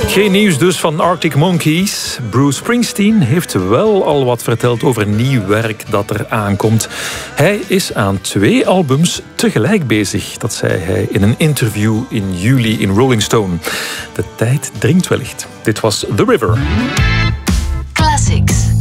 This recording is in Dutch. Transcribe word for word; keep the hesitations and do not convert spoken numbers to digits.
Geen nieuws dus van Arctic Monkeys. Bruce Springsteen heeft wel al wat verteld over nieuw werk dat er aankomt. Hij is aan twee albums tegelijk bezig. Dat zei hij in een interview in juli in Rolling Stone. De tijd dringt wellicht. Dit was The River. Classics.